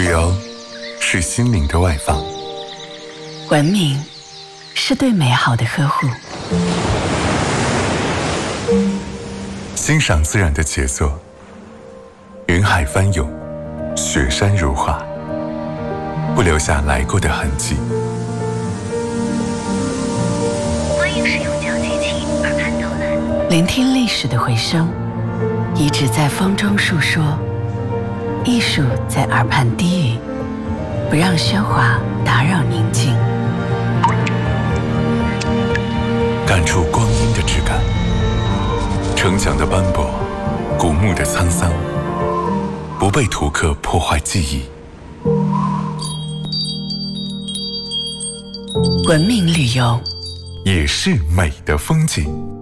游是心灵的外放， 文明是对美好的呵护， 欣赏自然的杰作，云海翻涌，雪山如画，不留下来过的痕迹。 欢迎使用脚机器耳畔导览， 聆听历史的回声，遗址在风中述说，艺术在耳畔低语，不让喧哗打扰宁静， 感触光阴的质感，城墙的斑驳，古墓的沧桑，不被图刻破坏记忆。 文明旅游也是美的风景。